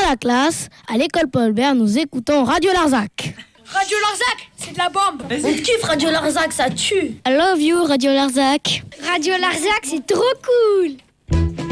la classe, à l'école Paul Bert, nous écoutons Radio Larzac. Radio Larzac, c'est de la bombe. On te kiffe Radio Larzac, ça tue. I love you Radio Larzac. Radio Larzac, c'est trop cool.